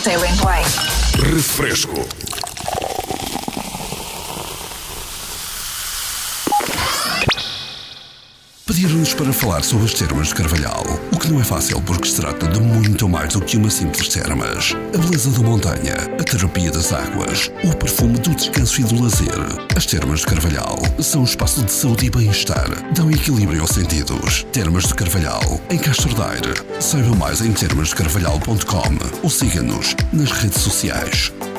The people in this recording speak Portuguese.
cocktail em play. Refresco. Pediram-nos para falar sobre as termas de Carvalhal, o que não é fácil porque se trata de muito mais do que uma simples termas. A beleza da montanha, a terapia das águas, o perfume do descanso e do lazer. As termas de Carvalhal são um espaço de saúde e bem-estar, dão equilíbrio aos sentidos. Termas de Carvalhal, em Castro Daire. Saiba mais em termasdecarvalhal.com ou siga-nos nas redes sociais.